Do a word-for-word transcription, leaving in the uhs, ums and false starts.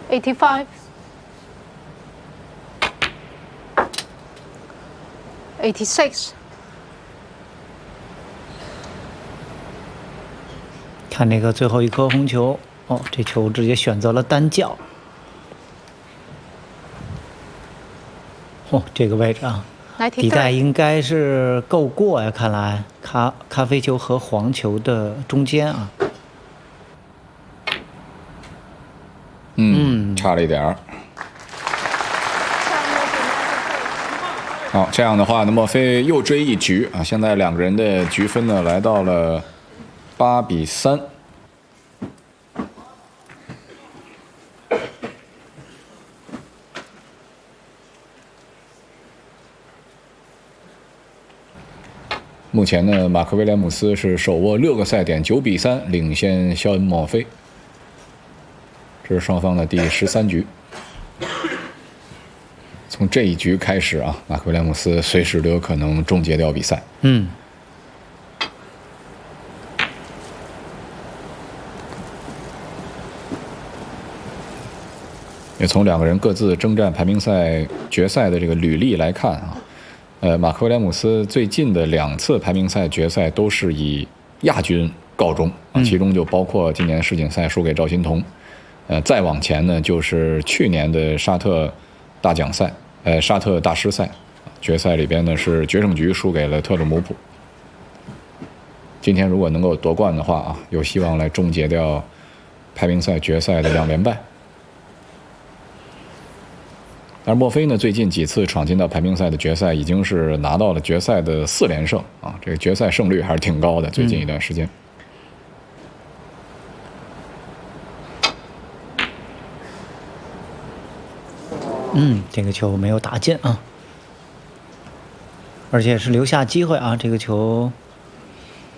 eighty-five, eighty-six。 看这个最后一颗红球，哦，这球直接选择了单叫。哦，这个位置啊，底带应该是够过呀，看来咖咖啡球和黄球的中间啊。 嗯，差了一点儿。好，这样的话呢，墨菲又追一局啊！现在两个人的局分呢，来到了八比三。目前呢，马克威廉姆斯是手握六个赛点，九比三领先肖恩·墨菲。这是双方的第十三局。从这一局开始啊，马克威廉姆斯随时都有可能终结掉比赛。 嗯。 也从两个人各自征战排名赛决赛的这个履历来看啊。呃，马克威廉姆斯最近的两次排名赛决赛都是以亚军告终啊，其中就包括今年世锦赛输给赵心童，呃，再往前呢就是去年的沙特大奖赛，呃，沙特大师赛决赛里边呢是决胜局输给了特鲁姆普。今天如果能够夺冠的话啊，有希望来终结掉排名赛决赛的两连败。而墨菲呢，最近几次闯进到排名赛的决赛，已经是拿到了决赛的四连胜啊，这个决赛胜率还是挺高的。最近一段时间， 嗯，这个球没有打进啊，而且是留下机会啊，这个球